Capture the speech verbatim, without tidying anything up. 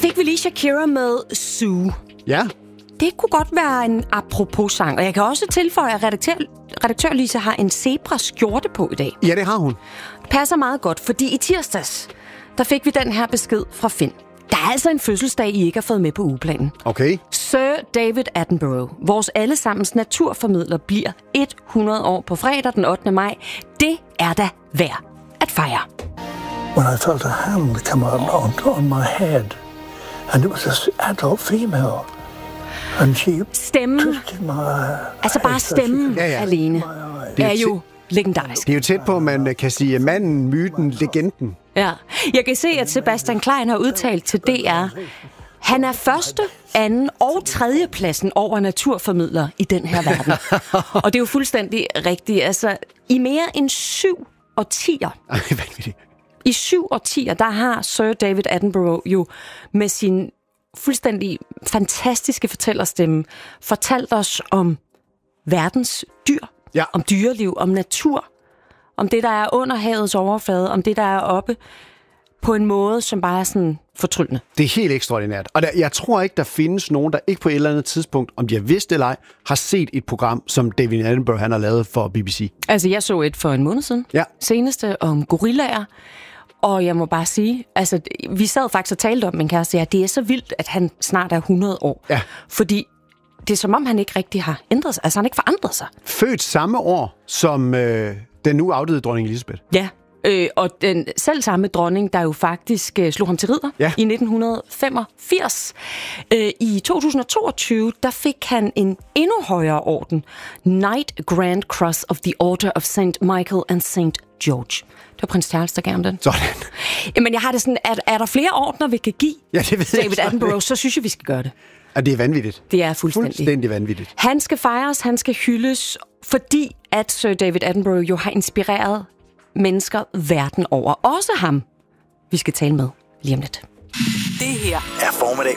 fik vi lige Shakira med Sue. Ja. Det kunne godt være en apropos-sang. Og jeg kan også tilføje, at redaktør, redaktør Lise har en zebra-skjorte på i dag. Ja, det har hun. Det passer meget godt, fordi i tirsdags, der fik vi den her besked fra Finn. Der er altså en fødselsdag, I ikke har fået med på ugeplanen. Okay. Sir David Attenborough, vores allesammens naturformidler, bliver hundrede år på fredag den ottende maj. Det er da værd at fejre. When I felt a hand come on, on, on my head, and it was an adult female, and she stemmen, twisted my altså bare stemmen ja, ja. alene, er jo legendarisk. Det er jo tæt på, at man kan sige manden, myten, legenden. Ja, jeg kan se, at Sebastian Klein har udtalt til D R, han er første, anden og tredje pladsen over naturformidler i den her verden. Og det er jo fuldstændig rigtigt. Altså, i mere end syv årtier, i syv årtier, der har Sir David Attenborough jo med sin fuldstændig fantastiske fortællerstemme fortalt os om verdens dyr, ja. om dyreliv, om natur, om det, der er under havets overflade, om det, der er oppe, på en måde, som bare er sådan fortryllende. Det er helt ekstraordinært. Og der, jeg tror ikke, der findes nogen, der ikke på et eller andet tidspunkt, om de har vidst eller ej, har set et program, som David Attenborough han har lavet for B B C. Altså, jeg så et for en måned siden. Ja. Seneste om gorillaer. Og jeg må bare sige, altså, vi sad faktisk og talte om, min kæreste, at det er så vildt, at han snart er hundrede år. Ja. Fordi det er som om, han ikke rigtig har ændret sig. Altså, han har ikke forandret sig. Født samme år som øh, den nu afdøde dronning Elisabeth. Ja, øh, og den selv samme dronning, der jo faktisk øh, slog ham til ridder ja. i nitten femogfirs. Øh, I to tusind og toogtyve, der fik han en endnu højere orden. Knight Grand Cross of the Order of Saint Michael and Saint George. Det var prins Charles, der gav ham den. Sådan. Jamen, jeg har det sådan, at er der flere ordner, vi kan give ja, det ved David jeg Attenborough, så synes jeg, vi skal gøre det. Ja, det er vanvittigt. Det er fuldstændig. Fuldstændig vanvittigt. Han skal fejres, han skal hyldes, fordi at Sir David Attenborough jo har inspireret mennesker verden over. Også ham, vi skal tale med lige om lidt. Det her er Formiddag